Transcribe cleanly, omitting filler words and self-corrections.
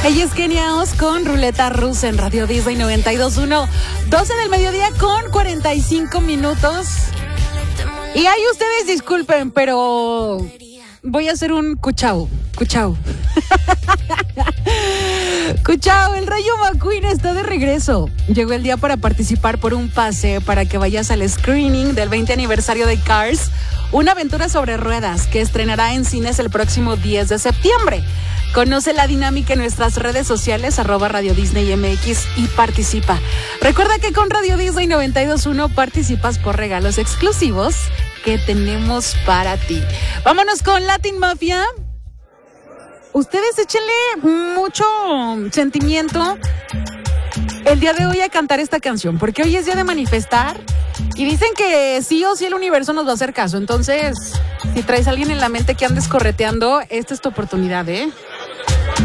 Ella es Kenia Os con Ruleta Rusa en Radio Disney 92.1, 12 del mediodía con 45 minutos. Y ahí ustedes disculpen, pero voy a hacer un cuchao. Cuchao, el Rayo McQueen está de regreso. Llegó el día para participar por un pase para que vayas al screening del 20 aniversario de Cars, una aventura sobre ruedas que estrenará en cines el próximo 10 de septiembre. Conoce la dinámica en nuestras redes sociales, @Radio Disney MX, y participa. Recuerda que con Radio Disney 92.1 participas por regalos exclusivos que tenemos para ti. Vámonos con Latin Mafia. Ustedes échenle mucho sentimiento el día de hoy a cantar esta canción, porque hoy es día de manifestar y dicen que sí o sí el universo nos va a hacer caso. Entonces, si traes a alguien en la mente que andes correteando, esta es tu oportunidad, ¿eh?